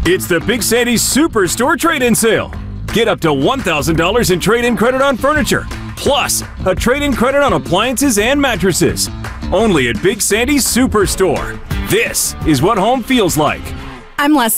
It's the Big Sandy's Superstore trade-in sale. Get up to $1,000 in trade-in credit on furniture, plus a trade-in credit on appliances and mattresses. Only at Big Sandy's Superstore. This is what home feels like. I'm Leslie.